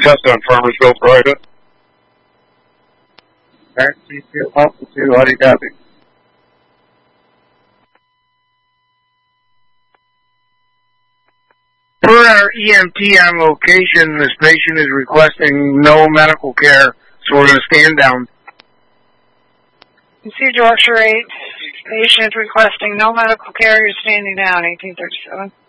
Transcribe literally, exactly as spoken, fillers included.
test on Farmersville, Florida. Taxi two, Alpha two, how do you copy? Per our E M T on location, this patient is requesting no medical care, so we're going to stand down. Procedure Director eight, patient requesting no medical care, you're standing down, eighteen thirty-seven.